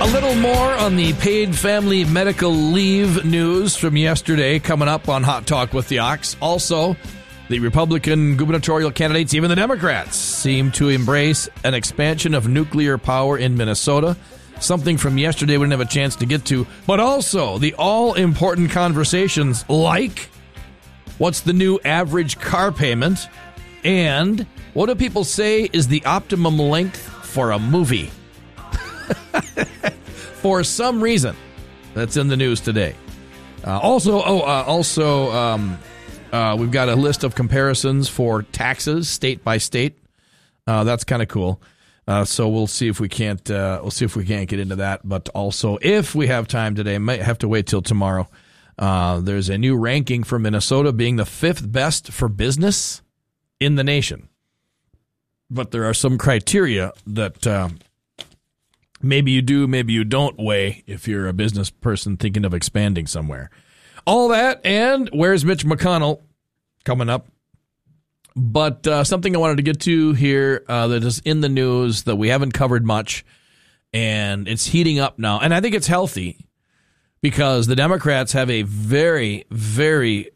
A little more on the paid family medical leave news from yesterday coming up on Hot Talk with the Ox. Also, the Republican gubernatorial candidates, even the Democrats, seem to embrace an expansion of nuclear power in Minnesota. Something from yesterday we didn't have a chance to get to. But also, the all-important conversations like, what's the new average car payment? And what do people say is the optimum length for a movie? For some reason, that's in the news today. We've got a list of comparisons for taxes state by state. That's kind of cool. So we'll see if we can't get into that. But also, if we have time today, might have to wait till tomorrow. There's a new ranking for Minnesota being the 5th best for business in the nation. But there are some criteria that maybe you do, maybe you don't weigh if you're a business person thinking of expanding somewhere. All that, and where's Mitch McConnell coming up? But something I wanted to get to here that is in the news that we haven't covered much, and it's heating up now. And I think it's healthy because the Democrats have a very, very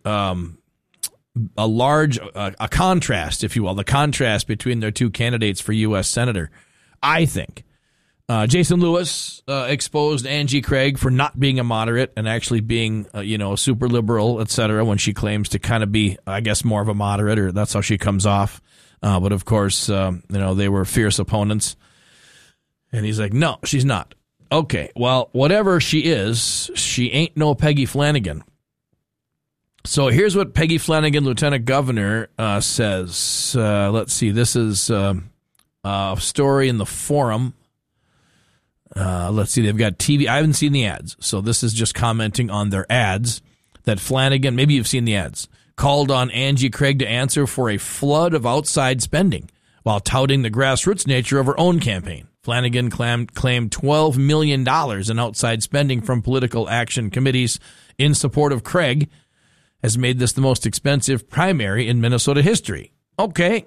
large contrast, if you will, the contrast between their two candidates for U.S. Senator, I think. Jason Lewis exposed Angie Craig for not being a moderate and actually being, super liberal, et cetera, when she claims to kind of be, I guess, more of a moderate, or that's how she comes off. But, of course, they were fierce opponents. And he's like, no, she's not. Okay, well, whatever she is, she ain't no Peggy Flanagan. So here's what Peggy Flanagan, Lieutenant Governor, says. Let's see. This is a story in the Forum. Let's see, they've got TV. I haven't seen the ads, so this is just commenting on their ads that Flanagan, maybe you've seen the ads, called on Angie Craig to answer for a flood of outside spending while touting the grassroots nature of her own campaign. Flanagan claimed $12 million in outside spending from political action committees in support of Craig has made this the most expensive primary in Minnesota history. Okay.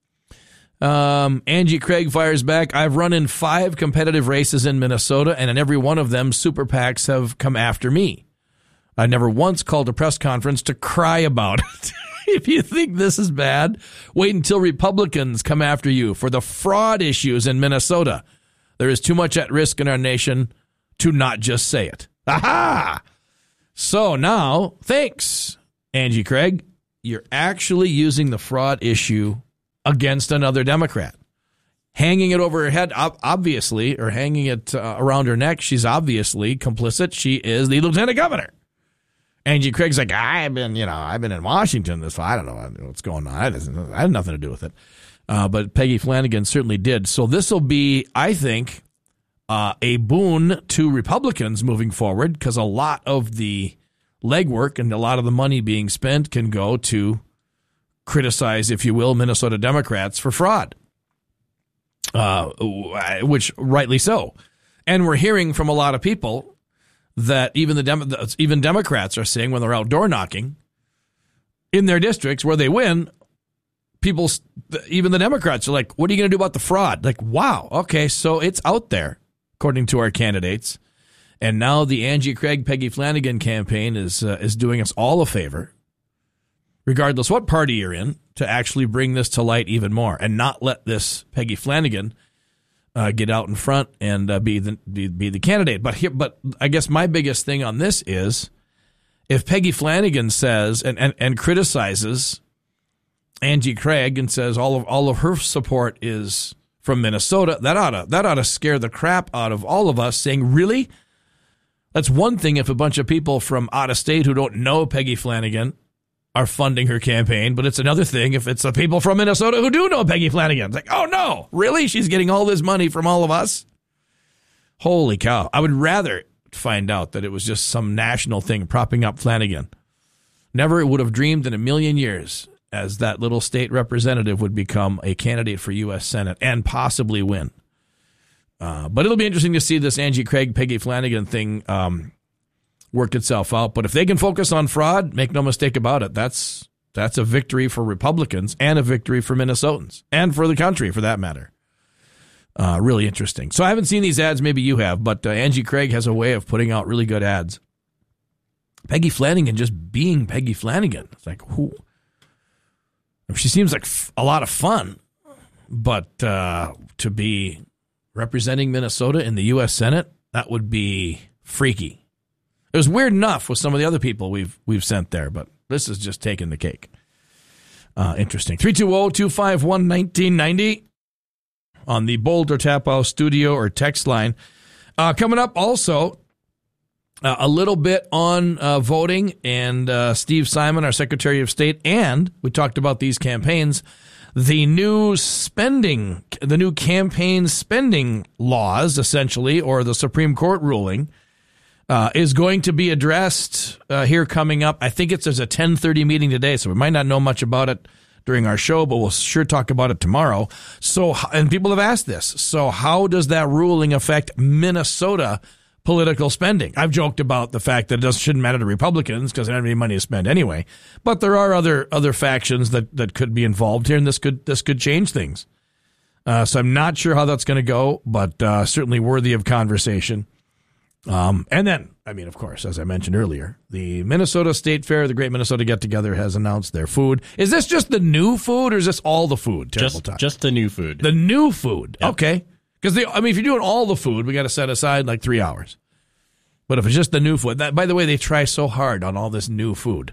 Angie Craig fires back. I've run in 5 competitive races in Minnesota, and in every one of them, super PACs have come after me. I never once called a press conference to cry about it. If you think this is bad, wait until Republicans come after you for the fraud issues in Minnesota. There is too much at risk in our nation to not just say it. Aha! So now, thanks, Angie Craig. You're actually using the fraud issue against another Democrat. Hanging it over her head, obviously, or hanging it around her neck, she's obviously complicit. She is the lieutenant governor. Angie Craig's like, I've been in Washington this fall. I don't know what's going on. I had nothing to do with it. But Peggy Flanagan certainly did. So this will be, I think, a boon to Republicans moving forward because a lot of the legwork and a lot of the money being spent can go to criticize, if you will, Minnesota Democrats for fraud, which rightly so. And we're hearing from a lot of people that even Democrats are saying when they're out door knocking in their districts where they win, even the Democrats are like, what are you going to do about the fraud? Like, wow, okay, so it's out there, according to our candidates. And now the Angie Craig, Peggy Flanagan campaign is doing us all a favor, regardless what party you're in, to actually bring this to light even more and not let this Peggy Flanagan get out in front and be the candidate. But I guess my biggest thing on this is if Peggy Flanagan says and criticizes Angie Craig and says all of her support is from Minnesota, that ought to scare the crap out of all of us, saying, really? That's one thing if a bunch of people from out of state who don't know Peggy Flanagan are funding her campaign, but it's another thing if it's the people from Minnesota who do know Peggy Flanagan. It's like, oh no, really? She's getting all this money from all of us? Holy cow. I would rather find out that it was just some national thing propping up Flanagan. Never would have dreamed in a million years as that little state representative would become a candidate for U.S. Senate and possibly win. But it'll be interesting to see this Angie Craig, Peggy Flanagan thing work itself out. But if they can focus on fraud, make no mistake about it, that's a victory for Republicans and a victory for Minnesotans and for the country, for that matter. Really interesting. So I haven't seen these ads. Maybe you have, but Angie Craig has a way of putting out really good ads. Peggy Flanagan just being Peggy Flanagan. It's like, who? She seems like a lot of fun, but to be representing Minnesota in the U.S. Senate, that would be freaky. It was weird enough with some of the other people we've sent there, but this is just taking the cake. Interesting. 320-251-1990 on the Boulder Tap House studio or text line. Coming up also, a little bit on voting and Steve Simon, our Secretary of State, and we talked about these campaigns. The new campaign spending laws, essentially, or the Supreme Court ruling, is going to be addressed here coming up. I think there's a 10:30 meeting today, so we might not know much about it during our show, but we'll sure talk about it tomorrow. So, and people have asked this. So how does that ruling affect Minnesota political spending? I've joked about the fact that it shouldn't matter to Republicans because they don't have any money to spend anyway. But there are other factions that could be involved here, and this could change things. So I'm not sure how that's going to go, but certainly worthy of conversation. And then, I mean, of course, as I mentioned earlier, the Minnesota State Fair, the Great Minnesota Get Together, has announced their food. Is this just the new food, or is this all the food? Just the new food. The new food. Yep. Okay. Because if you're doing all the food, we got to set aside like 3 hours. But if it's just the new food, by the way, they try so hard on all this new food.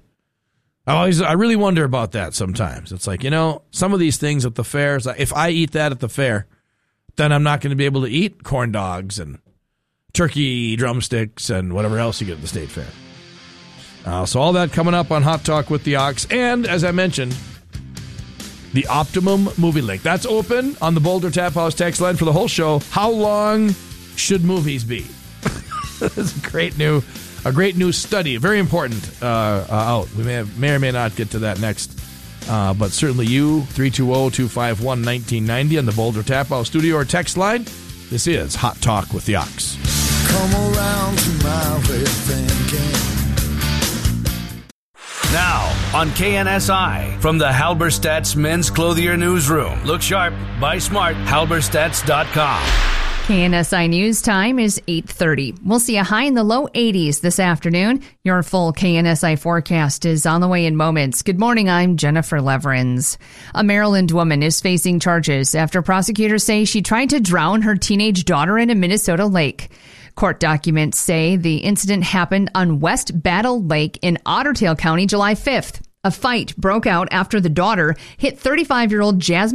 I really wonder about that sometimes. It's like, some of these things at the fairs, if I eat that at the fair, then I'm not going to be able to eat corn dogs and turkey drumsticks and whatever else you get at the state fair. So all that coming up on Hot Talk with the Ox. And as I mentioned, the Optimum Movie Link. That's open on the Boulder Tap House text line for the whole show. How long should movies be? It's a great new study, very important out. We may or may not get to that next, but certainly you 320-251-1990 on the Boulder Tap House studio or text line. This is Hot Talk with the Ox. Come around to my way of thinking. Now on KNSI from the Halberstadt's Men's Clothier Newsroom. Look sharp, buy smart. Halberstadts.com. KNSI News time is 8:30. We'll see a high in the low 80s this afternoon. Your full KNSI forecast is on the way in moments. Good morning, I'm Jennifer Leverins. A Maryland woman is facing charges after prosecutors say she tried to drown her teenage daughter in a Minnesota lake. Court documents say the incident happened on West Battle Lake in Ottertail County, July 5th. A fight broke out after the daughter hit 35-year-old Jasmine